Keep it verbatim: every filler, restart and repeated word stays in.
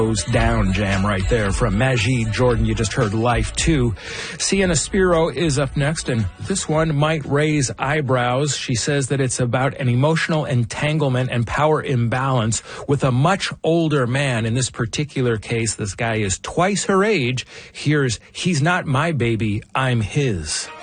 Down jam right there from Majid Jordan. You just heard Life two. Sienna Spiro is up next, and this one might raise eyebrows. She says that it's about an emotional entanglement and power imbalance with a much older man. In this particular case, this guy is twice her age. Here's He's Not My Baby, I'm His.